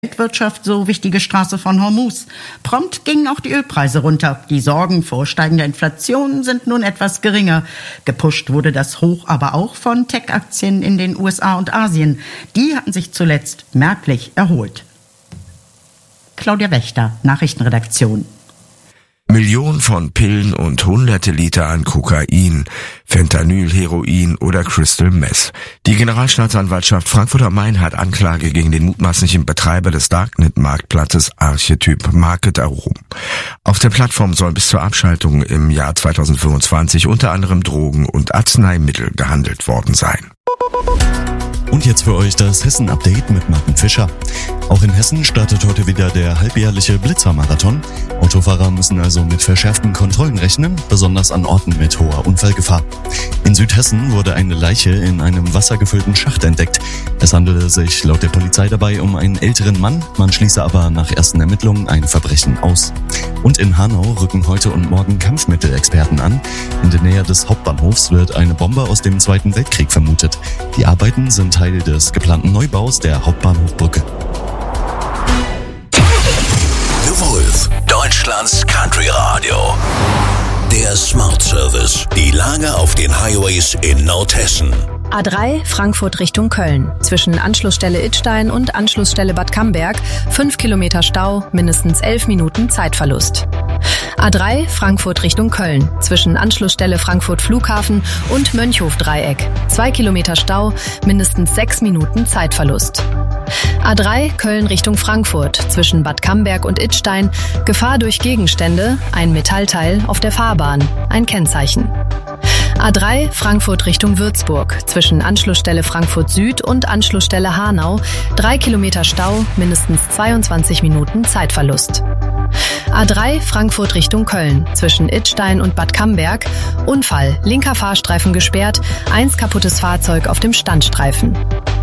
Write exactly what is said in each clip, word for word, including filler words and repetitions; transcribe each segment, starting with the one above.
Weltwirtschaft so wichtige Straße von Hormuz. Prompt gingen auch die Ölpreise runter. Die Sorgen vor steigender Inflation sind nun etwas geringer. Gepusht wurde das Hoch aber auch von Tech-Aktien in den U S A und Asien. Die hatten sich zuletzt merklich erholt. Claudia Wächter, Nachrichtenredaktion. Millionen von Pillen und hunderte Liter an Kokain, Fentanyl, Heroin oder Crystal Meth. Die Generalstaatsanwaltschaft Frankfurt am Main hat Anklage gegen den mutmaßlichen Betreiber des Darknet-Marktplatzes Archetyp Market erhoben. Auf der Plattform sollen bis zur Abschaltung im Jahr zweitausendfünfundzwanzig unter anderem Drogen und Arzneimittel gehandelt worden sein. Und jetzt für euch das Hessen-Update mit Martin Fischer. Auch in Hessen startet heute wieder der halbjährliche Blitzer-Marathon. Autofahrer müssen also mit verschärften Kontrollen rechnen, besonders an Orten mit hoher Unfallgefahr. In Südhessen wurde eine Leiche in einem wassergefüllten Schacht entdeckt. Es handelte sich laut der Polizei dabei um einen älteren Mann, man schließe aber nach ersten Ermittlungen ein Verbrechen aus. Und in Hanau rücken heute und morgen Kampfmittelexperten an. In der Nähe des Hauptbahnhofs wird eine Bombe aus dem Zweiten Weltkrieg vermutet. Die Arbeiten sind Teil des geplanten Neubaus der Hauptbahnhofbrücke. The Wolf, Deutschlands Country Radio. Der Smart Service. Die Lage auf den Highways in Nordhessen. A drei Frankfurt Richtung Köln. Zwischen Anschlussstelle Idstein und Anschlussstelle Bad Camberg fünf Kilometer Stau, mindestens elf Minuten Zeitverlust. A drei Frankfurt Richtung Köln. Zwischen Anschlussstelle Frankfurt Flughafen und Mönchhof-Dreieck. zwei Kilometer Stau, mindestens sechs Minuten Zeitverlust. A drei Köln Richtung Frankfurt. Zwischen Bad Camberg und Idstein. Gefahr durch Gegenstände, ein Metallteil auf der Fahrbahn, ein Kennzeichen. A drei Frankfurt Richtung Würzburg. Zwischen Anschlussstelle Frankfurt Süd und Anschlussstelle Hanau. drei Kilometer Stau, mindestens zweiundzwanzig Minuten Zeitverlust. A drei Frankfurt Richtung Köln. Zwischen Idstein und Bad Camberg. Unfall, linker Fahrstreifen gesperrt, eins kaputtes Fahrzeug auf dem Standstreifen.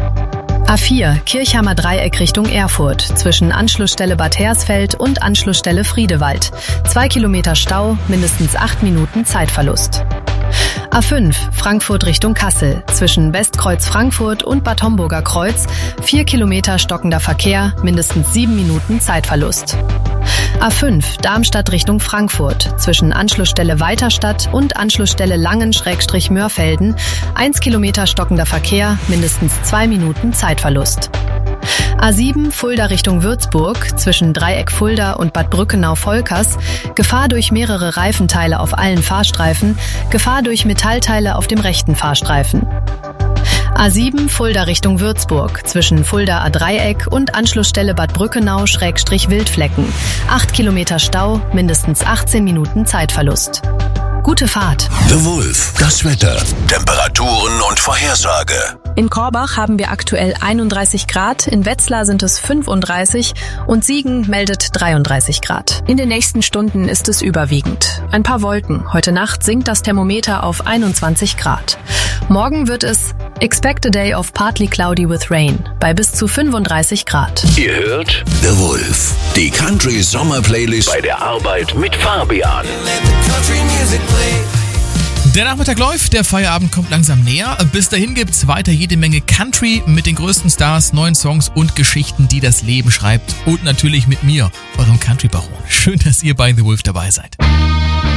A vier Kirchhammer Dreieck Richtung Erfurt. Zwischen Anschlussstelle Bad Hersfeld und Anschlussstelle Friedewald. zwei Kilometer Stau, mindestens acht Minuten Zeitverlust. A fünf Frankfurt Richtung Kassel. Zwischen Westkreuz Frankfurt und Bad Homburger Kreuz. vier Kilometer stockender Verkehr, mindestens sieben Minuten Zeitverlust. A fünf Darmstadt Richtung Frankfurt. Zwischen Anschlussstelle Weiterstadt und Anschlussstelle Langen-Mörfelden. eins Kilometer stockender Verkehr, mindestens zwei Minuten Zeitverlust. A sieben Fulda Richtung Würzburg. Zwischen Dreieck Fulda und Bad Brückenau-Volkers. Gefahr durch mehrere Reifenteile auf allen Fahrstreifen. Gefahr durch Metallteile auf dem rechten Fahrstreifen. A sieben Fulda Richtung Würzburg. Zwischen Fulda A Dreieck und Anschlussstelle Bad Brückenau-Wildflecken. acht Kilometer Stau, mindestens achtzehn Minuten Zeitverlust. Gute Fahrt. The Wolf, das Wetter, Temperaturen und Vorhersage. In Korbach haben wir aktuell einunddreißig Grad, in Wetzlar sind es fünfunddreißig und Siegen meldet dreiunddreißig Grad. In den nächsten Stunden ist es überwiegend. Ein paar Wolken. Heute Nacht sinkt das Thermometer auf einundzwanzig Grad. Morgen wird es expect a day of partly cloudy with rain bei bis zu fünfunddreißig Grad. Ihr hört The Wolf, die Country Sommer Playlist bei der Arbeit mit Fabian. Der Nachmittag läuft, der Feierabend kommt langsam näher. Bis dahin gibt's weiter jede Menge Country mit den größten Stars, neuen Songs und Geschichten, die das Leben schreibt. Und natürlich mit mir, eurem Country-Baron. Schön, dass ihr bei The Wolf dabei seid.